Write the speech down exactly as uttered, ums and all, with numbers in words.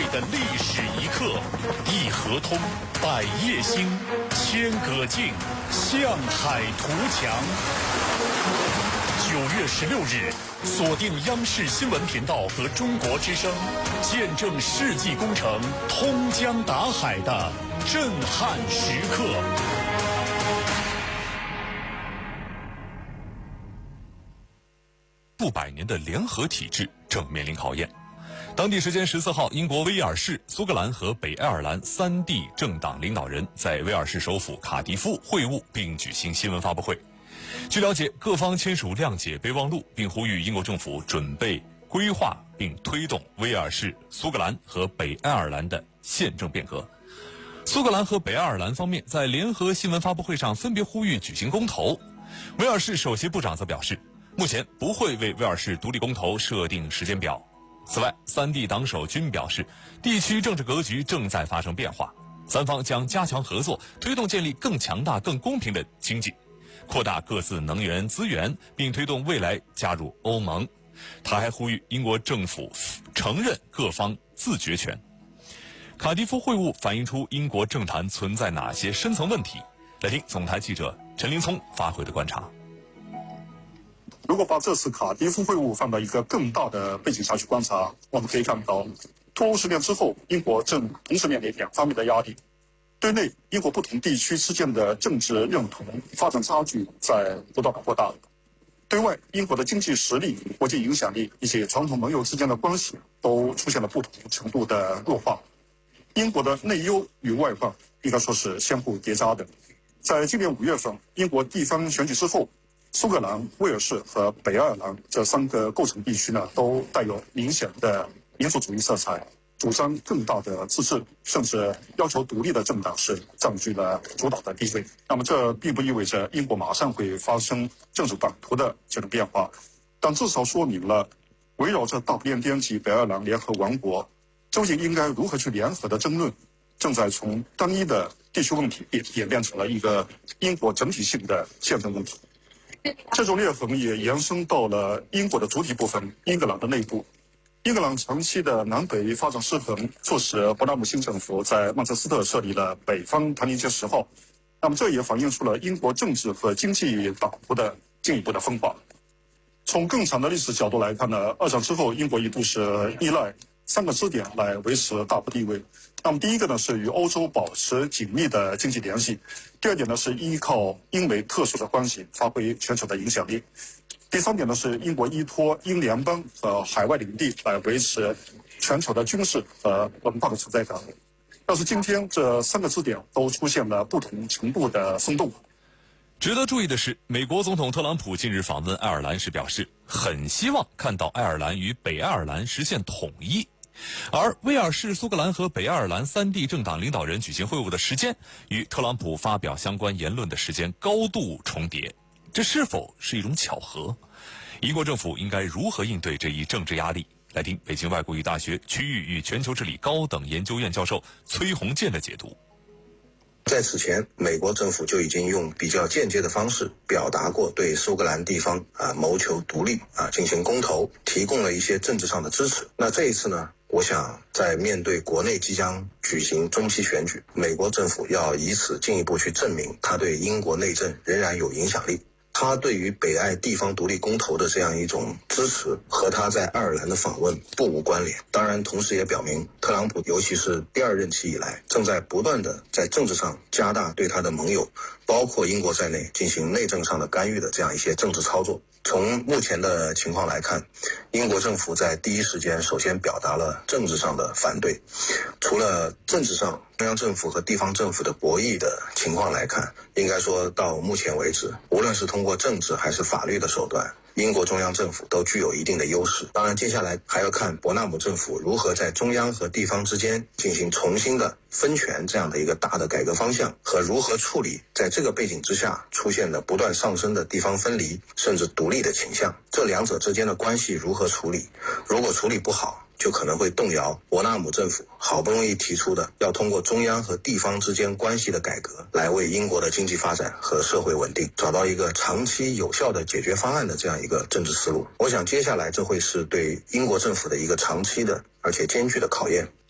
的历史一刻，一河通，百业兴，千舸竞，向海图强。九月十六日，锁定央视新闻频道和中国之声，见证世纪工程通江达海的震撼时刻。 数百年的联合体制正面临考验。当地时间十四号，英国威尔士、苏格兰和北爱尔兰三地政党领导人在威尔士首府卡迪夫会晤并举行新闻发布会。据了解，各方签署谅解备忘录，并呼吁英国政府准备规划并推动威尔士、苏格兰和北爱尔兰的宪政变革。苏格兰和北爱尔兰方面在联合新闻发布会上分别呼吁举行公投。威尔士首席部长则表示，目前不会为威尔士独立公投设定时间表。此外，三地党首均表示，地区政治格局正在发生变化，三方将加强合作，推动建立更强大、更公平的经济，扩大各自能源资源，并推动未来加入欧盟。他还呼吁英国政府承认各方自决权。卡迪夫会晤反映出英国政坛存在哪些深层问题？来听总台记者陈林聪发回的观察。 如果把这次卡迪夫会晤放到一个更大的背景下去观察，我们可以看到，脱欧事件之后，英国正同时面临两方面的压力。对内，英国不同地区之间的政治认同、发展差距在不断的扩大；对外，英国的经济实力、国际影响力以及传统盟友之间的关系都出现了不同程度的弱化。英国的内忧与外患应该说是相互叠加的。在今年五月份，英国地方选举之后，苏格兰、威尔士和北爱尔兰这三个构成地区呢，都带有明显的民族主义色彩，主张更大的自治，甚至要求独立的政党是占据了主导的地位。那么这并不意味着英国马上会发生政治版图的这种变化，但至少说明了围绕着大不列颠及北爱尔兰联合王国究竟应该如何去联合的争论，正在从单一的地区问题演演变成了一个英国整体性的宪政问题。这种裂痕也延伸到了英国的主体部分英格兰的内部。英格兰长期的南北发展失衡，促使伯纳姆新政府在曼彻斯特设立了北方唐宁街十号。那么这也反映出了英国政治和经济版图的进一步的分化。从更长的历史角度来看呢，二战之后，英国一度是依赖三个支点来维持大国地位。那么第一个呢，是与欧洲保持紧密的经济联系；第二点呢，是依靠英美特殊的关系发挥全球的影响力；第三点呢，是英国依托英联邦和海外领地来维持全球的军事和文化的存在感。但是今天这三个支点都出现了不同程度的松动。 值得注意的是，美国总统特朗普近日访问爱尔兰时表示，很希望看到爱尔兰与北爱尔兰实现统一。而威尔士、苏格兰和北爱尔兰三地政党领导人举行会晤的时间与特朗普发表相关言论的时间高度重叠，这是否是一种巧合？英国政府应该如何应对这一政治压力？来听北京外国语大学区域与全球治理高等研究院教授崔洪建的解读。 在此前，美国政府就已经用比较间接的方式表达过对苏格兰地方啊谋求独立啊进行公投，提供了一些政治上的支持。那这一次呢，我想在面对国内即将举行中期选举，美国政府要以此进一步去证明他对英国内政仍然有影响力。他对于北爱地方独立公投的这样一种支持和他在爱尔兰的访问不无关联。当然同时也表明，特朗普尤其是第二任期以来，正在不断的在政治上加大对他的盟友包括英国在内进行内政上的干预的这样一些政治操作。从目前的情况来看，英国政府在第一时间首先表达了政治上的反对。除了政治上中央政府和地方政府的博弈的情况来看，应该说到目前为止，无论是通过政治还是法律的手段，英国中央政府都具有一定的优势。当然接下来还要看伯纳姆政府如何在中央和地方之间进行重新的分权这样的一个大的改革方向，和如何处理在这个背景之下出现的不断上升的地方分离甚至独立的倾向，这两者之间的关系如何处理。如果处理不好，就可能会动摇伯纳姆政府好不容易提出的要通过中央和地方之间关系的改革，来为英国的经济发展和社会稳定找到一个长期有效的解决方案的这样一个政治思路。我想接下来这会是对英国政府的一个长期的而且艰巨的考验。